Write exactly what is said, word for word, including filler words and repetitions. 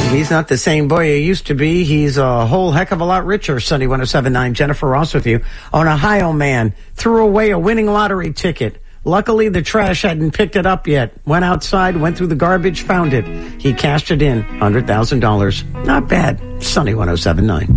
He's not the same boy he used to be. He's a whole heck of a lot richer. Sunny one oh seven point nine, Jennifer Ross with you. An Ohio man threw away a winning lottery ticket. Luckily, the trash hadn't picked it up yet. Went outside, went through the garbage, found it. He cashed it in, one hundred thousand dollars. Not bad. Sunny one oh seven point nine.